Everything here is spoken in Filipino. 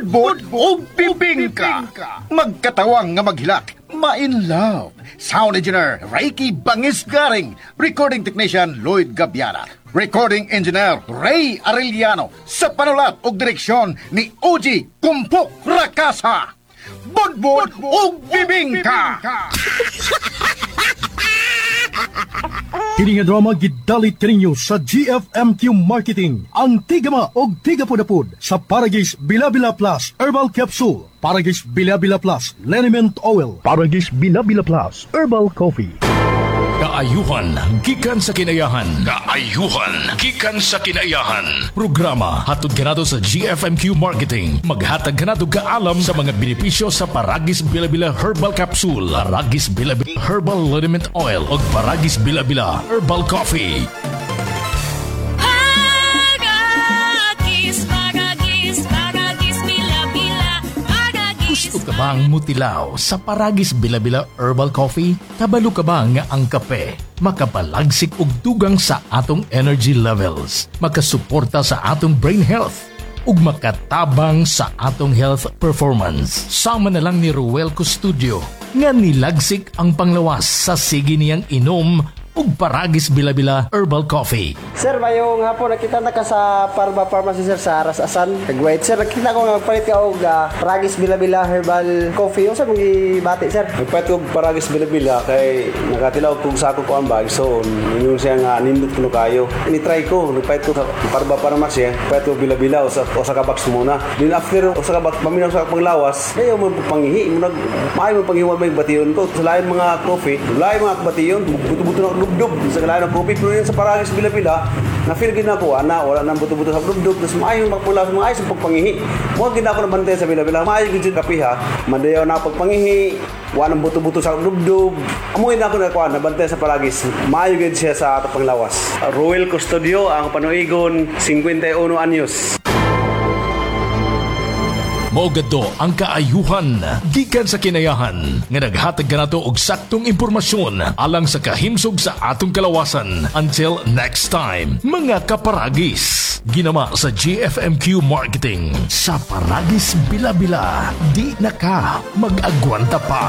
budbud o bibingka. Magkatawang nga maghilak, ma-in love. Sound engineer, Reiki Bangisgaring. Recording technician, Lloyd Gabiana. Recording engineer, Ray Arellano. Sa panulat o direksyon ni Oji Kumpok Rakasa. Budbud o bibingka. Kini nga drama gidalit kaninyo sa GFMQ Marketing. Ang tigama o tigapudapud sa Paragis Bila-Bila Plus Herbal Capsule, Paragis Bila-Bila Plus Liniment Oil, Paragis Bila-Bila Plus Herbal Coffee. Kaayuhan gikan sa kinayahan. Kaayuhan gikan sa kinayahan. Programa hatod kanado sa GFMQ Marketing. Maghatag kanado kaalam sa mga benepisyo sa Paragis Bila-Bila Herbal Capsule, Paragis Bila-Bila Herbal Liniment Oil ug Paragis Bila-Bila Herbal Coffee. Gusto ka bang mutilaw sa Paragis Bila-Bila Herbal Coffee? Kabalo ka ba nga ang kape makapalagsik og dugang sa atong energy levels, makasuporta sa atong brain health, ug makatabang sa atong health performance? Sama na lang ni Ruel Custodio nga nilagsik ang panglawas sa sige niyang inom ug Paragis Bila-Bila Herbal Coffee. Sir, mayong hapon nakita na ka sa Parba Pharmacy sir sa Rasasan. Nag-wait sir, nakita ko nga palit ka og Paragis Bila-Bila Herbal Coffee. Yung sa mga bati sir. Nagpalit ko Paragis Bila-Bila kay nakatilaw kung sako ko ang bag. So, yun siya nga nindot ko kayo. Ini-try ko, nagpalit ko sa Parba Pharmacy. Nagpalit ko Bila-Bila o sa kabox muna. Then after o sa kabox, paminaw sa panglawas, ayaw mo panghihi. Maayo mo panghiwal may batiyon ko. Sa lain mga coffee, lain mga batiyon, buto-buto na dub sa kalayan ng coffee. Pero yun sa Paragis Bila-Bila, na-feel ginako, wala nang buto-buto sa dub-dub. Tapos maayong magpula sa mga ayos ang pagpangihi. Mga ginako na bantay sa Bila-Bila, maayong ginsin kapiha, mandayaw na pagpangihi, wala nang buto-buto sa dub-dub. Amoy na ako na bantay sa Paragis, maayong ginsin siya sa atong panglawas. Ruel Custodio, ang panuigon, 51 anyos. Maugado ang kaayuhan gikan sa kinayahan nga naghatag kanato og saktong impormasyon alang sa kahimsog sa atong kalawasan. Until next time, mga kaparagis, ginama sa GFMQ Marketing. Sa Paragis Bila-Bila, di na ka mag-agwanta pa.